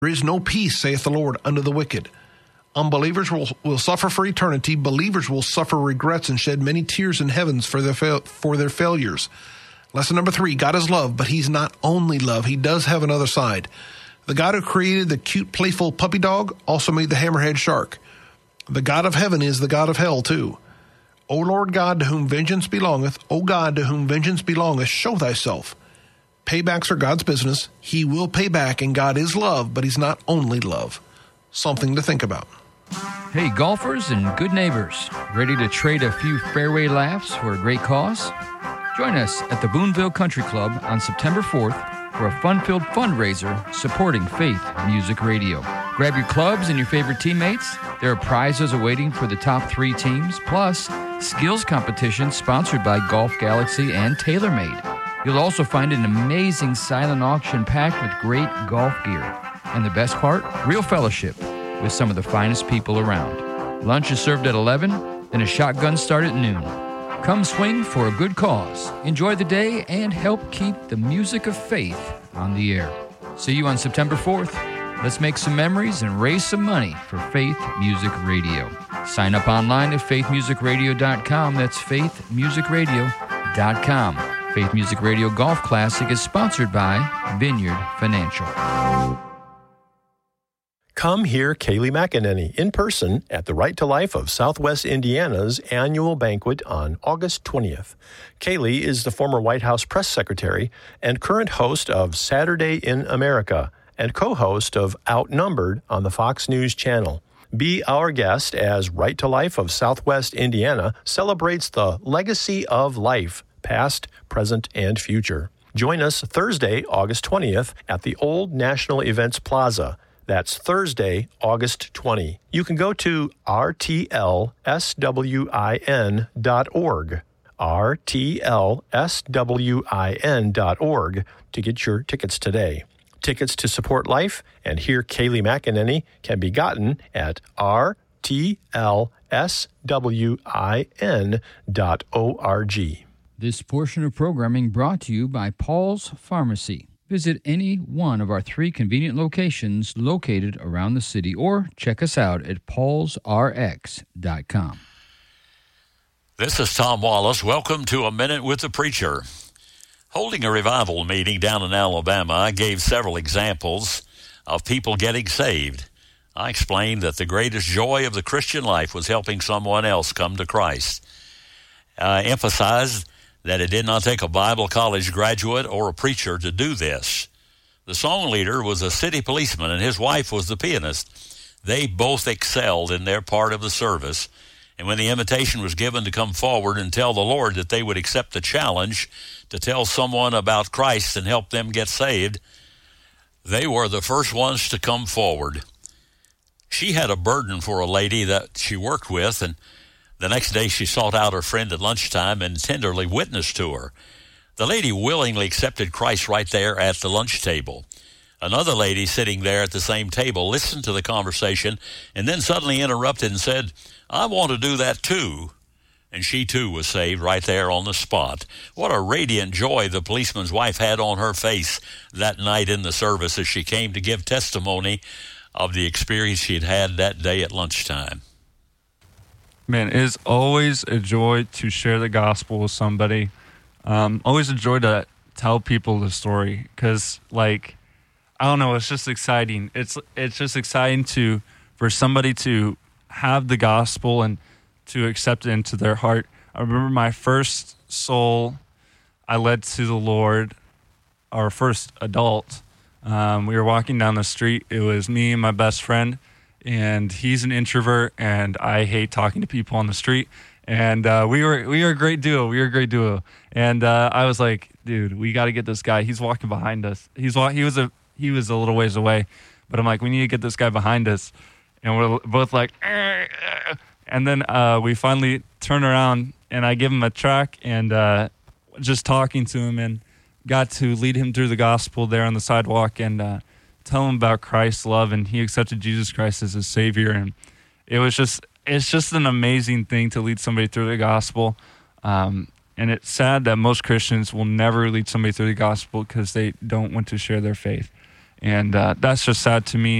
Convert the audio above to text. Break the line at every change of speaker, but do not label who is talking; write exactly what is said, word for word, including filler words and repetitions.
There is no peace, saith the Lord, unto the wicked. Unbelievers will, will suffer for eternity. Believers will suffer regrets and shed many tears in heavens for their fail, for their failures. Lesson number three, God is love, but he's not only love. He does have another side. The God who created the cute, playful puppy dog also made the hammerhead shark. The God of heaven is the God of hell, too. O Lord God, to whom vengeance belongeth, O God, to whom vengeance belongeth, show thyself. Paybacks are God's business. He will pay back, and God is love, but he's not only love. Something to think about.
Hey, golfers and good neighbors, ready to trade a few fairway laughs for a great cause? Join us at the Boonville Country Club on September fourth for a fun-filled fundraiser supporting Faith Music Radio. Grab your clubs and your favorite teammates. There are prizes awaiting for the top three teams, plus skills competition sponsored by Golf Galaxy and TaylorMade. You'll also find an amazing silent auction packed with great golf gear. And the best part? Real fellowship with some of the finest people around. Lunch is served at eleven, and a shotgun start at noon. Come swing for a good cause. Enjoy the day and help keep the music of faith on the air. See you on September fourth. Let's make some memories and raise some money for Faith Music Radio. Sign up online at faith music radio dot com. That's faith music radio dot com. Faith Music Radio Golf Classic is sponsored by Vineyard Financial.
Come hear Kaylee McEnany in person at the Right to Life of Southwest Indiana's annual banquet on August twentieth. Kaylee is the former White House press secretary and current host of Saturday in America and co-host of Outnumbered on the Fox News Channel. Be our guest as Right to Life of Southwest Indiana celebrates the legacy of life, past, present, and future. Join us Thursday, August twentieth at the Old National Events Plaza. That's Thursday, August twentieth. You can go to r t l s w i n dot org, r t l s w i n dot org to get your tickets today. Tickets to support life and hear Kaylee McEnany can be gotten at r t l s w i n dot org.
This portion of programming brought to you by Paul's Pharmacy. Visit any one of our three convenient locations located around the city or check us out at pauls r x dot com.
This is Tom Wallace. Welcome to A Minute with the Preacher. Holding a revival meeting down in Alabama, I gave several examples of people getting saved. I explained that the greatest joy of the Christian life was helping someone else come to Christ. I emphasized that it did not take a Bible college graduate or a preacher to do this. The song leader was a city policeman, and his wife was the pianist. They both excelled in their part of the service, and when the invitation was given to come forward and tell the Lord that they would accept the challenge to tell someone about Christ and help them get saved, they were the first ones to come forward. She had a burden for a lady that she worked with, and the next day she sought out her friend at lunchtime and tenderly witnessed to her. The lady willingly accepted Christ right there at the lunch table. Another lady sitting there at the same table listened to the conversation and then suddenly interrupted and said, "I want to do that too." And she too was saved right there on the spot. What a radiant joy the policeman's wife had on her face that night in the service as she came to give testimony of the experience she had had that day at lunchtime.
Man, it is always a joy to share the gospel with somebody. Um, always a joy to tell people the story because, like, I don't know, it's just exciting. It's it's just exciting to for somebody to have the gospel and to accept it into their heart. I remember my first soul I led to the Lord, our first adult. Um, we were walking down the street. It was me and my best friend. And he's an introvert, and I hate talking to people on the street. And uh, we were we were a great duo. We were a great duo. And uh, I was like, dude, we got to get this guy. He's walking behind us. He's he was a he was a little ways away, but I'm like, we need to get this guy behind us. And we're both like, eh, eh. And then uh, we finally turn around, and I give him a track, and uh, just talking to him, and got to lead him through the gospel there on the sidewalk, and. Uh, tell him about Christ's love, and he accepted Jesus Christ as his Savior. And it was just, it's just an amazing thing to lead somebody through the gospel. Um, and it's sad that most Christians will never lead somebody through the gospel because they don't want to share their faith. And uh, that's just sad to me.